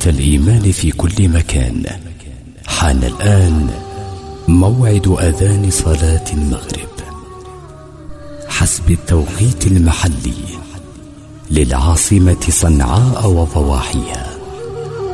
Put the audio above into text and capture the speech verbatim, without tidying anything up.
الإيمان في كل مكان. حان الآن موعد أذان صلاة المغرب حسب التوقيت المحلي للعاصمة صنعاء وضواحيها.